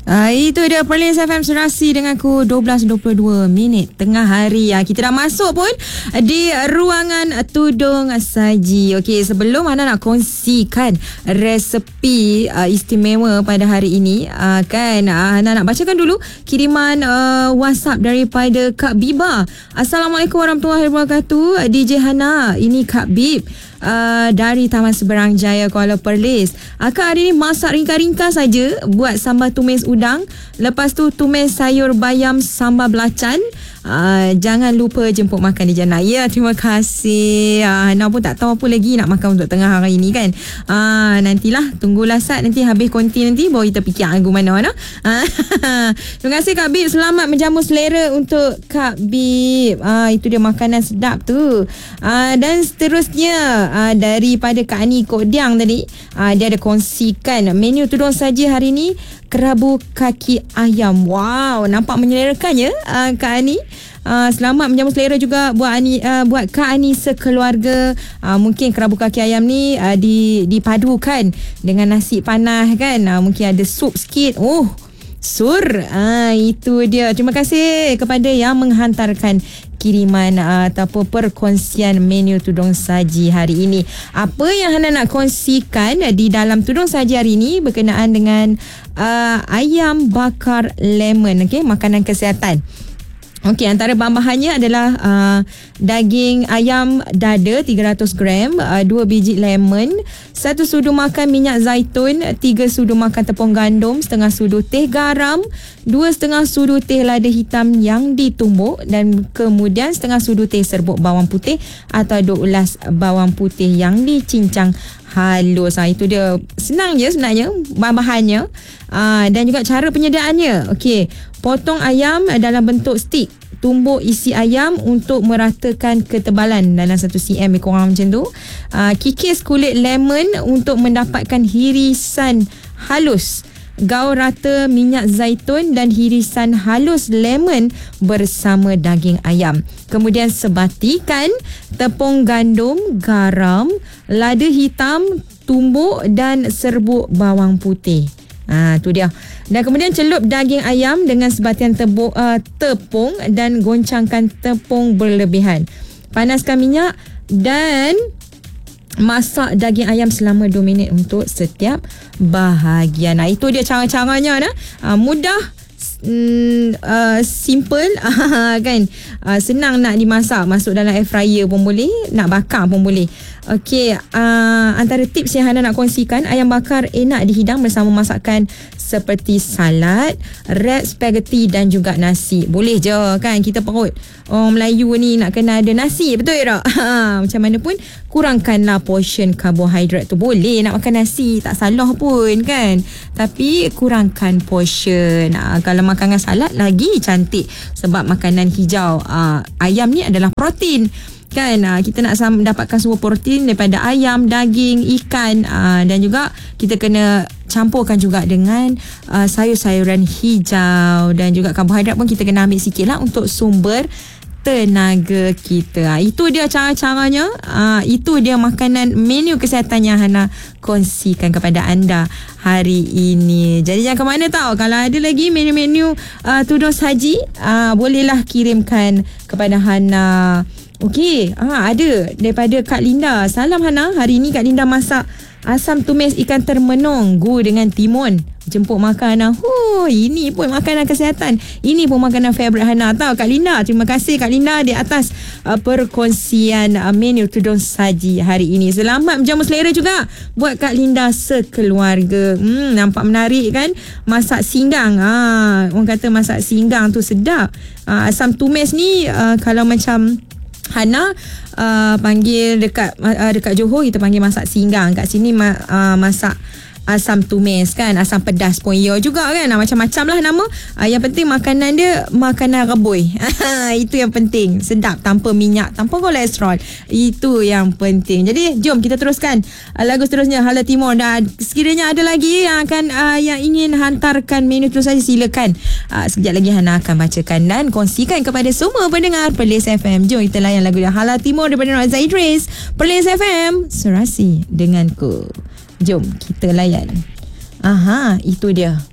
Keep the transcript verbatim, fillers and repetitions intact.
Uh, itu dia Perlis F M Serasi dengan aku dua belas dua puluh dua minit tengah hari. Uh, kita dah masuk pun di ruangan tudung saji. Okey, sebelum Hana nak kongsikan resepi uh, istimewa pada hari ini, uh, kan uh, Hana nak bacakan dulu kiriman uh, WhatsApp daripada Kak Biba. Assalamualaikum warahmatullahi wabarakatuh. D J Hana, ini Kak Bib Uh, dari Taman Seberang Jaya, Kuala Perlis. Akak hari ni masak ringkas-ringkas saja, buat sambal tumis udang, lepas tu tumis sayur bayam sambal belacan. Uh, jangan lupa jemput makan di Jannah. Ya, terima kasih. Uh, Hana pun tak tahu apa lagi nak makan untuk tengah hari ni kan. Uh, nantilah, tunggulah Sat, nanti habis konti nanti baru kita fikir lagu mana mana. Uh, terima kasih Kak Bib. Selamat menjamu selera untuk Kak Bib. Uh, itu dia makanan sedap tu. Uh, dan seterusnya uh, daripada Kak Ani Kodiang tadi, uh, dia ada kongsikan menu tudung saji hari ni, kerabu kaki ayam. Wow, nampak menyelerakan ya uh, Kak Ani. Uh, selamat menjamu selera juga buat Ani, uh, buat Kak Ani sekeluarga. Uh, mungkin kerabu kaki ayam ni uh, di, dipadukan dengan nasi panas kan. Uh, mungkin ada sup sikit. Oh, sur. Ah, itu dia. Terima kasih kepada yang menghantarkan kiriman uh, ataupun perkongsian menu tudung saji hari ini. Apa yang Hana nak kongsikan di dalam tudung saji hari ini berkenaan dengan uh, ayam bakar lemon, okey, makanan kesihatan. Okey, antara bahan-bahannya adalah uh, daging ayam dada tiga ratus gram, uh, dua biji lemon, satu sudu makan minyak zaitun, tiga sudu makan tepung gandum, setengah sudu teh garam, dua setengah sudu teh lada hitam yang ditumbuk, dan kemudian setengah sudu teh serbuk bawang putih atau dua ulas bawang putih yang dicincang halus. Ha, itu dia, senang je sebenarnya bahan-bahannya. Ha, dan juga cara penyediaannya. Okey, potong ayam dalam bentuk stik, tumbuk isi ayam untuk meratakan ketebalan dalam satu sentimeter, kurang macam tu. Ha, kikis kulit lemon untuk mendapatkan hirisan halus. Gaul rata minyak zaitun dan hirisan halus lemon bersama daging ayam. Kemudian sebatikan tepung gandum, garam, lada hitam, tumbuk dan serbuk bawang putih. Ha, tu dia. Dan kemudian celup daging ayam dengan sebatian tebu, uh, tepung dan goncangkan tepung berlebihan. Panaskan minyak dan masak daging ayam selama dua minit untuk setiap bahagian. Nah, itu dia cara-caranya. Nah. Uh, mudah, mm, uh, simple kan. Uh, senang nak dimasak. Masuk dalam air fryer pun boleh, nak bakar pun boleh. Okey, uh, antara tips yang Hana nak kongsikan, ayam bakar enak dihidang bersama masakan seperti salad, wrap spaghetti dan juga nasi. Boleh je kan, kita perut orang Melayu ni nak kena ada nasi, betul tak? Macam mana pun kurangkanlah portion karbohidrat tu. Boleh nak makan nasi, tak salah pun kan, tapi kurangkan portion. Ha, kalau makan dengan salad lagi cantik, sebab makanan hijau, ha, ayam ni adalah protein kan. Uh, kita nak sam- dapatkan semua protein daripada ayam, daging, ikan, uh, dan juga kita kena campurkan juga dengan uh, sayur-sayuran hijau, dan juga karbohidrat pun kita kena ambil sikit lah untuk sumber tenaga kita. Uh, itu dia cara-caranya. Uh, itu dia makanan menu kesihatan yang Hana kongsikan kepada anda hari ini. Jadi jangan ke mana tau. Kalau ada lagi menu-menu uh, tudung saji, uh, bolehlah kirimkan kepada Hana. Okey, ha, ada daripada Kak Linda. Salam Hana, hari ni Kak Linda masak asam tumis ikan termenung gu dengan timun. Jemput makan Hana. Huh, ini pun makanan kesihatan. Ini pun makanan favourite Hana tau Kak Linda. Terima kasih Kak Linda di atas uh, perkongsian uh, menu tudung saji hari ini. Selamat menjamu selera juga buat Kak Linda sekeluarga. Hmm, nampak menarik kan? Masak singgang. Ha, orang kata masak singgang tu sedap. Uh, asam tumis ni uh, kalau macam Hana uh, panggil dekat uh, dekat Johor, kita panggil masak singgang. Kat sini ma, uh, masak asam tumis kan, asam pedas pun ya juga kan, macam-macam lah nama. uh, yang penting makanan dia makanan rebui. Itu yang penting, sedap, tanpa minyak, tanpa kolesterol. Itu yang penting. Jadi jom kita teruskan uh, lagu seterusnya, Hala Timur. Dan sekiranya ada lagi yang akan uh, yang ingin hantarkan menu terus saja, silakan. uh, sekejap lagi Hana akan bacakan dan kongsikan kepada semua pendengar Perlis F M. Jom kita layan lagu dia, Hala Timur daripada Razak Idris. Perlis F M, serasi denganku. Jom kita layan. Aha, itu dia.